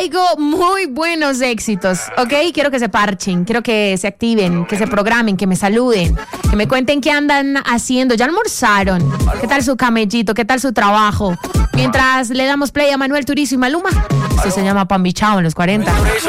traigo muy buenos éxitos, ¿ok? Quiero que se parchen, quiero que se activen, que se programen, que me saluden, que me cuenten qué andan haciendo. ¿Ya almorzaron? ¿Qué tal su camellito? ¿Qué tal su trabajo? Mientras le damos play a Manuel Turizo y Maluma. Esto se llama Pan Bichao en los 40.